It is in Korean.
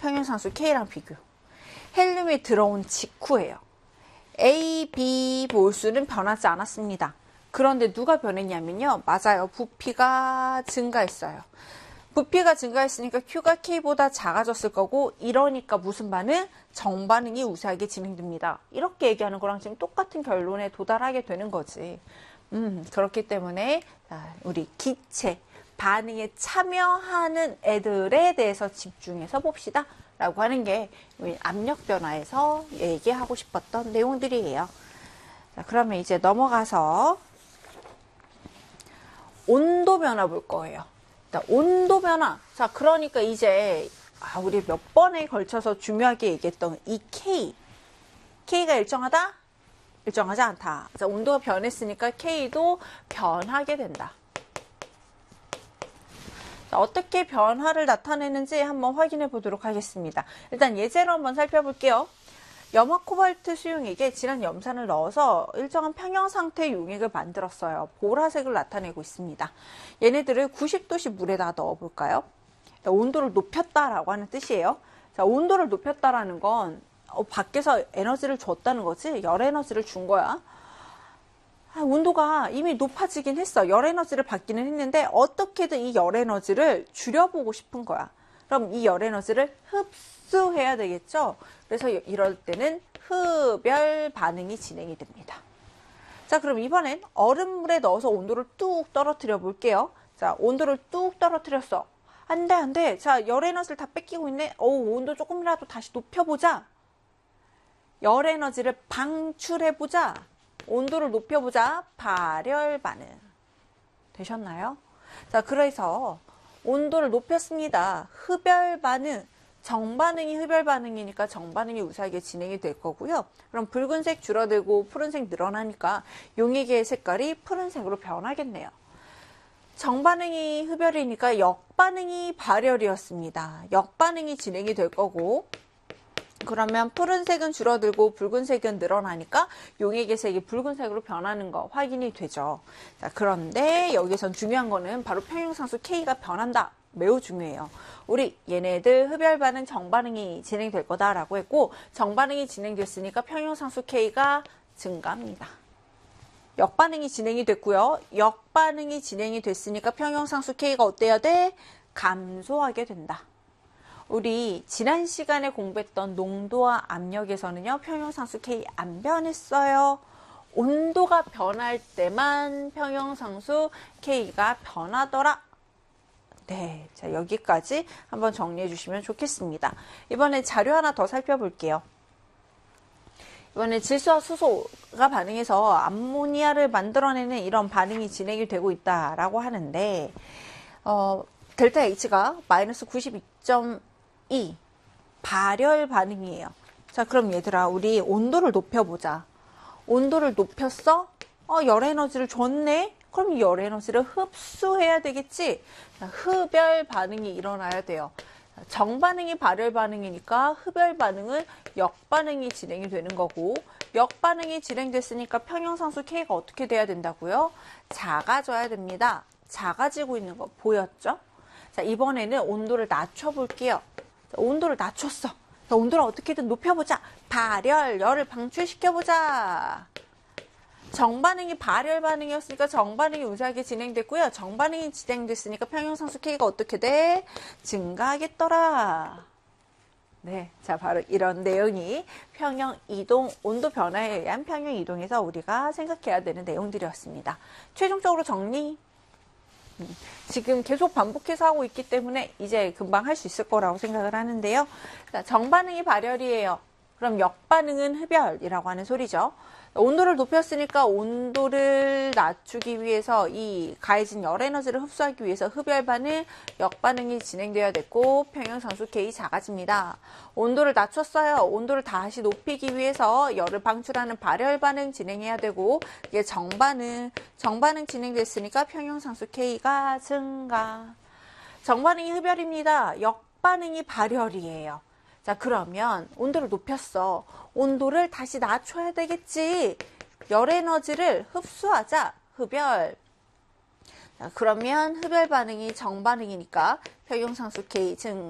평형상수 K랑 비교. 헬륨이 들어온 직후예요. A, B 몰수는 변하지 않았습니다. 그런데 누가 변했냐면요. 맞아요. 부피가 증가했어요. 부피가 증가했으니까 Q가 K보다 작아졌을 거고, 이러니까 무슨 반응? 정반응이 우세하게 진행됩니다. 이렇게 얘기하는 거랑 지금 똑같은 결론에 도달하게 되는 거지. 그렇기 때문에 우리 기체, 반응에 참여하는 애들에 대해서 집중해서 봅시다. 라고 하는 게 압력 변화에서 얘기하고 싶었던 내용들이에요. 자, 그러면 이제 넘어가서 온도 변화 볼 거예요. 온도 변화. 자, 그러니까 이제 우리 몇 번에 걸쳐서 중요하게 얘기했던 이 K가 일정하다? 일정하지 않다. 자, 온도가 변했으니까 K도 변하게 된다. 자, 어떻게 변화를 나타내는지 한번 확인해 보도록 하겠습니다. 일단 예제로 한번 살펴볼게요. 염화 코발트 수용액에 진한 염산을 넣어서 일정한 평형 상태의 용액을 만들었어요. 보라색을 나타내고 있습니다. 얘네들을 90도씨 물에다 넣어볼까요? 온도를 높였다라고 하는 뜻이에요. 자, 온도를 높였다라는 건 밖에서 에너지를 줬다는 거지. 열 에너지를 준 거야. 온도가 이미 높아지긴 했어. 열 에너지를 받기는 했는데 어떻게든 이 열 에너지를 줄여보고 싶은 거야. 그럼 이 열 에너지를 흡수해야 되겠죠. 그래서 이럴 때는 흡열 반응이 진행이 됩니다. 자, 그럼 이번엔 얼음물에 넣어서 온도를 뚝 떨어뜨려 볼게요. 자, 온도를 뚝 떨어뜨렸어. 안 돼, 안 돼. 자, 열 에너지를 다 뺏기고 있네. 온도 조금이라도 다시 높여보자. 열 에너지를 방출해보자. 온도를 높여보자. 발열 반응. 되셨나요? 자, 그래서 온도를 높였습니다. 흡열 반응. 정반응이 흡열 반응이니까 정반응이 우세하게 진행이 될 거고요. 그럼 붉은색 줄어들고 푸른색 늘어나니까 용액의 색깔이 푸른색으로 변하겠네요. 정반응이 흡열이니까 역반응이 발열이었습니다. 역반응이 진행이 될 거고, 그러면 푸른색은 줄어들고 붉은색은 늘어나니까 용액의 색이 붉은색으로 변하는 거 확인이 되죠. 자, 그런데 여기선 중요한 거는 바로 평형상수 K가 변한다. 매우 중요해요. 우리 얘네들 흡열 반응, 정반응이 진행될 거다라고 했고, 정반응이 진행됐으니까 평형상수 K가 증가합니다. 역반응이 진행이 됐고요. 역반응이 진행이 됐으니까 평형상수 K가 어때야 돼? 감소하게 된다. 우리 지난 시간에 공부했던 농도와 압력에서는요, 평형상수 K 안 변했어요. 온도가 변할 때만 평형상수 K가 변하더라. 네, 자, 여기까지 한번 정리해 주시면 좋겠습니다. 이번에 자료 하나 더 살펴볼게요. 이번에 질소와 수소가 반응해서 암모니아를 만들어내는 이런 반응이 진행이 되고 있다라고 하는데, 델타 H가 마이너스 92.2 발열 반응이에요. 자, 그럼 얘들아, 우리 온도를 높여보자. 온도를 높였어? 열 에너지를 줬네? 그럼 이 열 에너지를 흡수해야 되겠지? 자, 흡열 반응이 일어나야 돼요. 정반응이 발열 반응이니까 흡열 반응은 역반응이 진행이 되는 거고, 역반응이 진행됐으니까 평형상수 K가 어떻게 돼야 된다고요? 작아져야 됩니다. 작아지고 있는 거 보였죠? 자, 이번에는 온도를 낮춰볼게요. 자, 온도를 낮췄어. 자, 온도를 어떻게든 높여보자. 발열, 열을 방출시켜보자. 정반응이 발열 반응이었으니까 정반응이 우세하게 진행됐고요. 정반응이 진행됐으니까 평형상수 K가 어떻게 돼? 증가하겠더라. 네, 자, 바로 이런 내용이 평형 이동, 온도 변화에 의한 평형 이동에서 우리가 생각해야 되는 내용들이었습니다. 최종적으로 정리. 지금 계속 반복해서 하고 있기 때문에 이제 금방 할 수 있을 거라고 생각을 하는데요. 자, 정반응이 발열이에요. 그럼 역반응은 흡열이라고 하는 소리죠. 온도를 높였으니까 온도를 낮추기 위해서 이 가해진 열 에너지를 흡수하기 위해서 흡열 반응, 역반응이 진행되어야 됐고 평형상수 K 작아집니다. 온도를 낮췄어요. 온도를 다시 높이기 위해서 열을 방출하는 발열 반응 진행해야 되고 이게 정반응 진행됐으니까 평형상수 K가 증가. 정반응이 흡열입니다. 역반응이 발열이에요. 자, 그러면 온도를 높였어. 온도를 다시 낮춰야 되겠지. 열 에너지를 흡수하자. 흡열. 자, 그러면 흡열 반응이 정반응이니까 평형상수 K 증가.